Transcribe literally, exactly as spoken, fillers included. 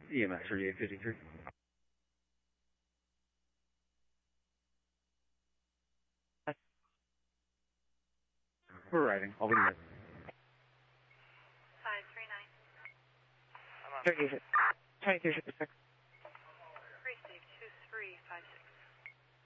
E M S thirty-eight fifty-three. We're riding. I'll be there. five three nine. twenty-three fifty-six.